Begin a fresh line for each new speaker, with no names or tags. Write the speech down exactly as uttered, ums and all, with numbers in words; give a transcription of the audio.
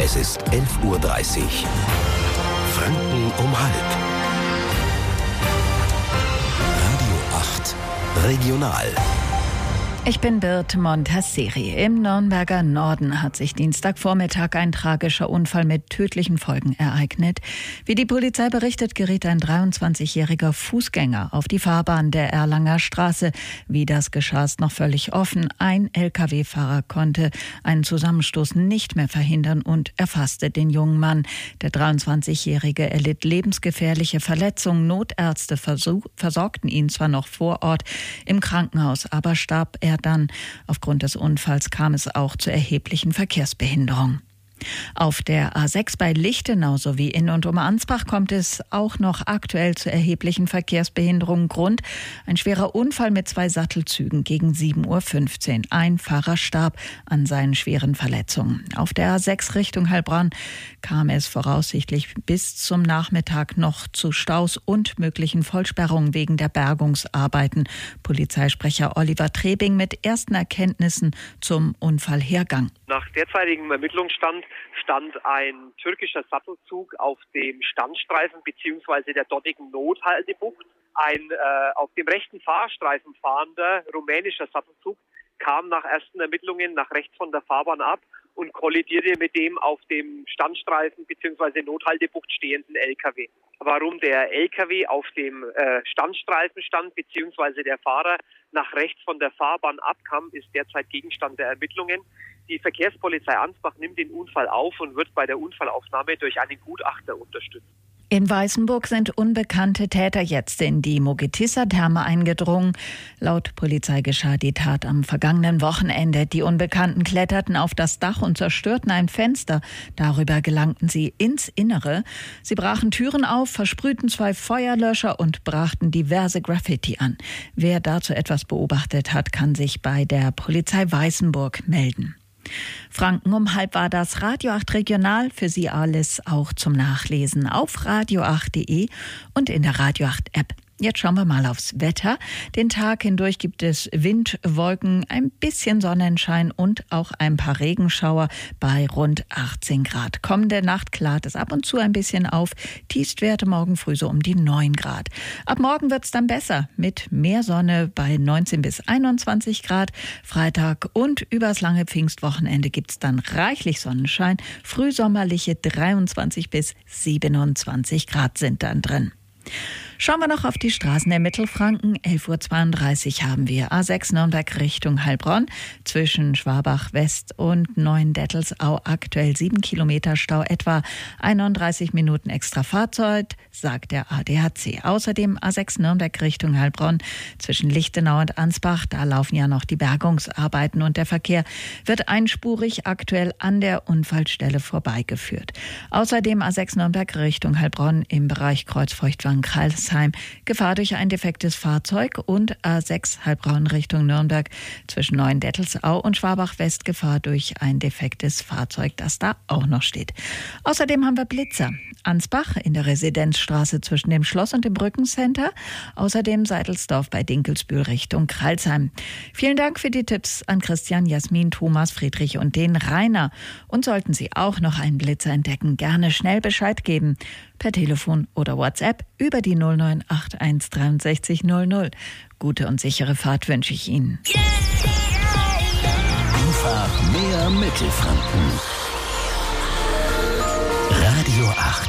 Es ist elf Uhr dreißig. Franken um halb. Radio acht Regional.
Ich bin Birte Montasseri. Im Nürnberger Norden hat sich Dienstagvormittag ein tragischer Unfall mit tödlichen Folgen ereignet. Wie die Polizei berichtet, geriet ein dreiundzwanzigjähriger Fußgänger auf die Fahrbahn der Erlanger Straße. Wie das geschah, ist noch völlig offen. Ein L K W-Fahrer konnte einen Zusammenstoß nicht mehr verhindern und erfasste den jungen Mann. Der dreiundzwanzigjährige erlitt lebensgefährliche Verletzungen. Notärzte versuch, versorgten ihn zwar noch vor Ort im Krankenhaus, aber starb er dann. Aufgrund des Unfalls kam es auch zu erheblichen Verkehrsbehinderungen. Auf der A sechs bei Lichtenau sowie in und um Ansbach kommt es auch noch aktuell zu erheblichen Verkehrsbehinderungen. Grund: ein schwerer Unfall mit zwei Sattelzügen gegen sieben Uhr fünfzehn. Ein Fahrer starb an seinen schweren Verletzungen. Auf der A sechs Richtung Heilbronn kam es voraussichtlich bis zum Nachmittag noch zu Staus und möglichen Vollsperrungen wegen der Bergungsarbeiten. Polizeisprecher Oliver Trebing mit ersten Erkenntnissen zum Unfallhergang.
Nach derzeitigem Ermittlungsstand stand ein türkischer Sattelzug auf dem Standstreifen bzw. der dortigen Nothaltebucht. Ein äh, auf dem rechten Fahrstreifen fahrender rumänischer Sattelzug kam nach ersten Ermittlungen nach rechts von der Fahrbahn ab und kollidierte mit dem auf dem Standstreifen bzw. Nothaltebucht stehenden L K W. Warum der L K W auf dem äh, Standstreifen stand bzw. der Fahrer nach rechts von der Fahrbahn abkam, ist derzeit Gegenstand der Ermittlungen. Die Verkehrspolizei Ansbach nimmt den Unfall auf und wird bei der Unfallaufnahme durch einen Gutachter unterstützt.
In Weißenburg sind unbekannte Täter jetzt in die Mogitissa-Therme eingedrungen. Laut Polizei geschah die Tat am vergangenen Wochenende. Die Unbekannten kletterten auf das Dach und zerstörten ein Fenster. Darüber gelangten sie ins Innere. Sie brachen Türen auf, versprühten zwei Feuerlöscher und brachten diverse Graffiti an. Wer dazu etwas beobachtet hat, kann sich bei der Polizei Weißenburg melden. Franken um halb war das Radio acht Regional. Für Sie alles auch zum Nachlesen auf radio acht punkt de und in der Radio acht App. Jetzt schauen wir mal aufs Wetter. Den Tag hindurch gibt es Wind, Wolken, ein bisschen Sonnenschein und auch ein paar Regenschauer bei rund achtzehn Grad. Kommende Nacht klart es ab und zu ein bisschen auf. Tiefstwerte morgen früh so um die neun Grad. Ab morgen wird es dann besser mit mehr Sonne bei neunzehn bis einundzwanzig Grad. Freitag und übers lange Pfingstwochenende gibt es dann reichlich Sonnenschein. Frühsommerliche dreiundzwanzig bis siebenundzwanzig Grad sind dann drin. Schauen wir noch auf die Straßen der Mittelfranken. elf Uhr zweiunddreißig haben wir A sechs Nürnberg Richtung Heilbronn. Zwischen Schwabach West und Neuendettelsau aktuell sieben Kilometer Stau, etwa einunddreißig Minuten extra Fahrzeit, sagt der A D A C. Außerdem A sechs Nürnberg Richtung Heilbronn. Zwischen Lichtenau und Ansbach, da laufen ja noch die Bergungsarbeiten und der Verkehr wird einspurig aktuell an der Unfallstelle vorbeigeführt. Außerdem A sechs Nürnberg Richtung Heilbronn im Bereich Kreuzfeuchtwangen-Kreilsheim. Gefahr durch ein defektes Fahrzeug und A sechs Heilbronn Richtung Nürnberg zwischen Neuendettelsau und Schwabach West Gefahr durch ein defektes Fahrzeug, das da auch noch steht. Außerdem haben wir Blitzer. Ansbach in der Residenzstraße zwischen dem Schloss und dem Brückencenter. Außerdem Seitelsdorf bei Dinkelsbühl Richtung Kralsheim. Vielen Dank für die Tipps an Christian, Jasmin, Thomas, Friedrich und den Rainer. Und sollten Sie auch noch einen Blitzer entdecken, gerne schnell Bescheid geben. Per Telefon oder WhatsApp über die null neun acht eins dreiundsechzig null null. Gute und sichere Fahrt wünsche ich Ihnen.
Einfach mehr Mittelfranken.